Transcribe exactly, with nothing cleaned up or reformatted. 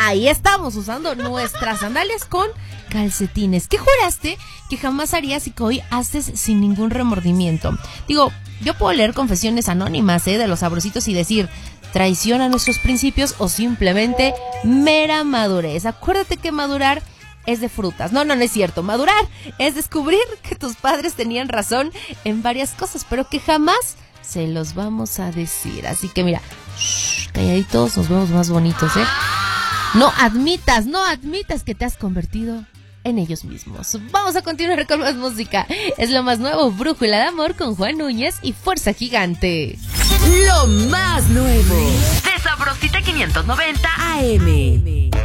ahí estamos usando nuestras sandalias con calcetines. ¿Qué juraste que jamás harías y que hoy haces sin ningún remordimiento? Digo, yo puedo leer confesiones anónimas, ¿eh? De los sabrositos y decir, traiciona nuestros principios o simplemente mera madurez. Acuérdate que madurar es de frutas. No, no, no es cierto. Madurar es descubrir que tus padres tenían razón en varias cosas, pero que jamás se los vamos a decir. Así que mira, shh, calladitos, nos vemos más bonitos, ¿eh? No admitas, no admitas que te has convertido en ellos mismos. Vamos a continuar con más música. Es lo más nuevo, Brújula de Amor con Juan Núñez y Fuerza Gigante. Lo más nuevo de Sabrosita quinientos noventa A M.